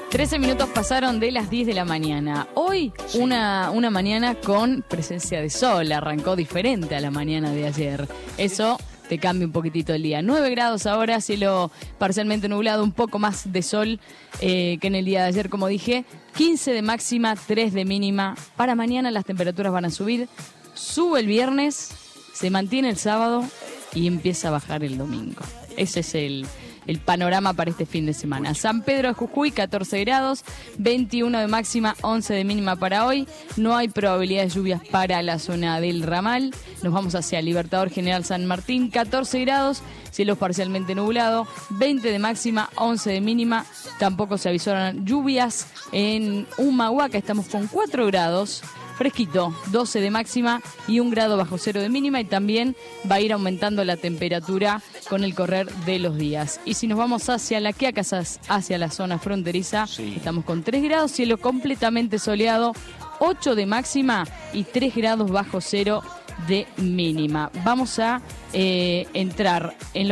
13 minutos pasaron de las 10 de la mañana. Hoy una mañana con presencia de sol. Arrancó diferente a la mañana de ayer. Eso te cambia un poquitito el día. 9 grados ahora, cielo parcialmente nublado, un poco más de sol que en el día de ayer, como dije. 15 de máxima, 3 de mínima. Para mañana las temperaturas van a subir. Sube el viernes, se mantiene el sábado y empieza a bajar el domingo. Ese es el panorama para este fin de semana. San Pedro de Jujuy, 14 grados, 21 de máxima, 11 de mínima para hoy. No hay probabilidad de lluvias para la zona del Ramal. Nos vamos hacia Libertador General San Martín, 14 grados, cielo parcialmente nublado, 20 de máxima, 11 de mínima. Tampoco se avisaron lluvias en Humahuaca, estamos con 4 grados. Fresquito, 12 de máxima y 1 grado bajo cero de mínima, y también va a ir aumentando la temperatura con el correr de los días. Y si nos vamos hacia La Quiaca, hacia la zona fronteriza, estamos con 3 grados, cielo completamente soleado, 8 de máxima y 3 grados bajo cero de mínima. Vamos a entrar en